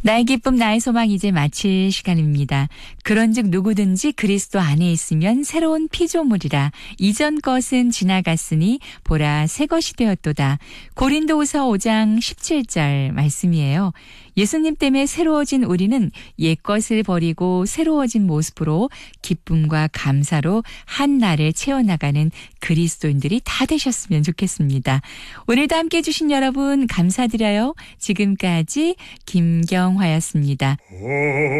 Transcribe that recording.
나의 기쁨 나의 소망 이제 마칠 시간입니다. 그런즉 누구든지 그리스도 안에 있으면 새로운 피조물이라. 이전 것은 지나갔으니 보라 새 것이 되었도다. 고린도후서 5장 17절 말씀이에요. 예수님 때문에 새로워진 우리는 옛것을 버리고 새로워진 모습으로 기쁨과 감사로 한 날을 채워나가는 그리스도인들이 다 되셨으면 좋겠습니다. 오늘도 함께해 주신 여러분 감사드려요. 지금까지 김경화였습니다.